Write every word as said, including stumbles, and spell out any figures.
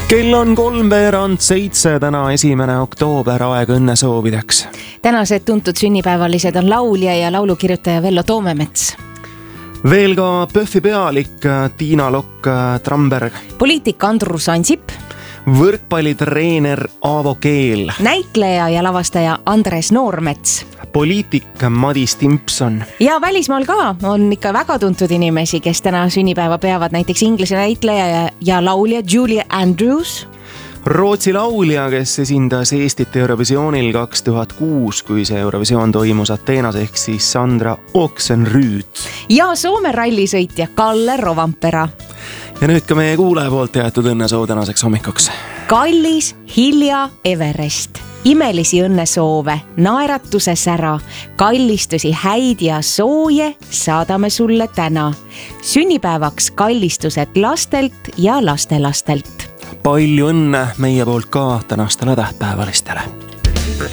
Kell on kolmveerand seitse, täna esimene oktoober, aeg õnnesoovideks. Tänased tuntud sünnipäevalised on laulja ja laulukirjutaja Vello Toomemets. Veel ka PÖFFi pealik Tiina Lokk-Tramberg. Poliitik Andrus Ansip. Võrkpallitreener Aavo Keel. Näitleja ja lavastaja Andres Noormets. Poliitik Madis Timpson. Ja välismaal ka on ikka väga tuntud inimesi, kes täna sünnipäeva peavad, näiteks inglise näitleja ja, ja laulja Julie Andrews. Rootsi laulja, kes esindas Eestit Eurovisioonil kaks tuhat kuus, kui see Eurovisioon toimus Ateenas, ehk siis Sandra Oksenrüüt. Ja Soome rallisõitja Kalle Rovanpera. Ja nüüd ka meie kuulaja poolt jäetud õnnesoov tänaseks hommikuks. Kallis Hilja Everest. Imelisi õnnesoove, naeratuse sära, kallistusi häid ja sooje saadame sulle täna. Sünnipäevaks kallistused lastelt ja lastelastelt. Palju õnne meie poolt ka tänastele tähtpäevalistele.